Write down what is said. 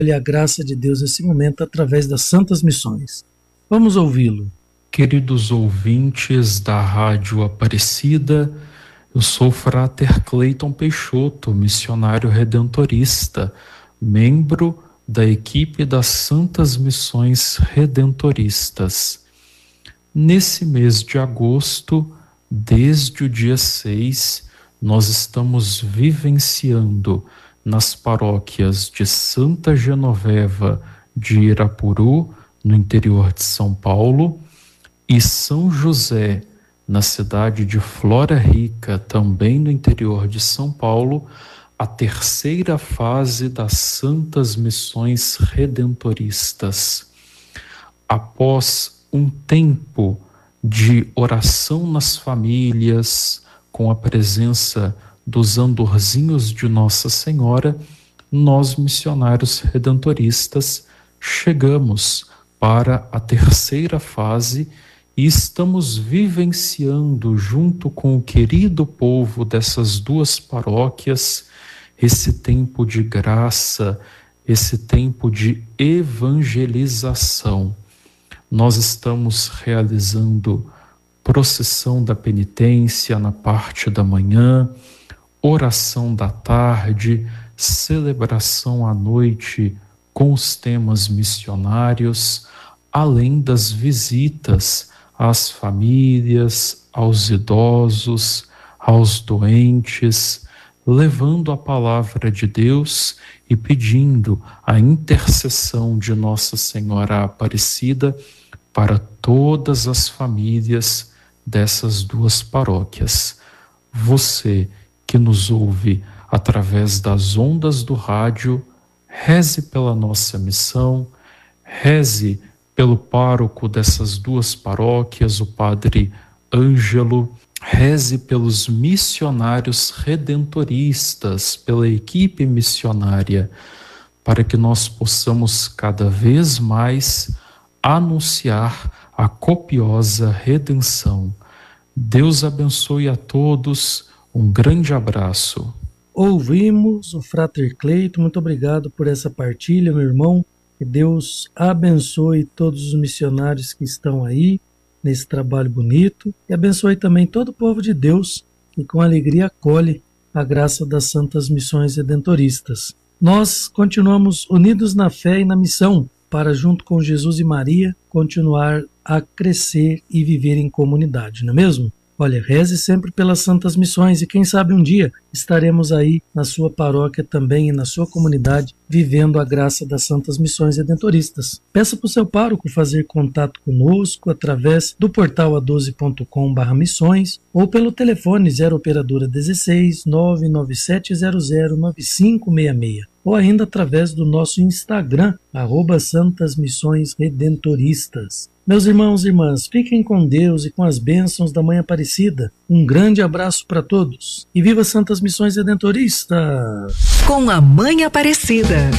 a graça de Deus nesse momento através das Santas Missões. Vamos ouvi-lo. Queridos ouvintes da Rádio Aparecida, eu sou o Frater Cleiton Peixoto, missionário redentorista, membro da equipe das Santas Missões Redentoristas. Nesse mês de agosto, desde o dia 6, nós estamos vivenciando nas paróquias de Santa Genoveva de Irapuru, no interior de São Paulo, e São José, na cidade de Flora Rica, também no interior de São Paulo, a terceira fase das Santas Missões Redentoristas. Após um tempo de oração nas famílias, com a presença dos andorzinhos de Nossa Senhora, nós, missionários redentoristas, chegamos para a terceira fase e estamos vivenciando, junto com o querido povo dessas duas paróquias, esse tempo de graça, esse tempo de evangelização. Nós estamos realizando procissão da penitência na parte da manhã, oração da tarde, celebração à noite com os temas missionários, além das visitas às famílias, aos idosos, aos doentes, levando a palavra de Deus e pedindo a intercessão de Nossa Senhora Aparecida para todas as famílias dessas duas paróquias. Você que nos ouve através das ondas do rádio, reze pela nossa missão, reze pelo pároco dessas duas paróquias, o Padre Ângelo, reze pelos missionários redentoristas, pela equipe missionária, para que nós possamos cada vez mais anunciar a copiosa redenção. Deus abençoe a todos, um grande abraço. Ouvimos o Frater Cleiton, muito obrigado por essa partilha, meu irmão. Que Deus abençoe todos os missionários que estão aí nesse trabalho bonito e abençoe também todo o povo de Deus que com alegria acolhe a graça das Santas Missões Redentoristas. Nós continuamos unidos na fé e na missão para, junto com Jesus e Maria, continuar a crescer e viver em comunidade, não é mesmo? Olha, reze sempre pelas Santas Missões e quem sabe um dia estaremos aí na sua paróquia também e na sua comunidade vivendo a graça das Santas Missões Redentoristas. Peça para o seu pároco fazer contato conosco através do portal a12.com/missões ou pelo telefone 0 operadora 16 997009566 ou ainda através do nosso Instagram, @Santas Missões Redentoristas. Meus irmãos e irmãs, fiquem com Deus e com as bênçãos da Mãe Aparecida. Um grande abraço para todos e viva Santas Missões Redentoristas! Com a Mãe Aparecida.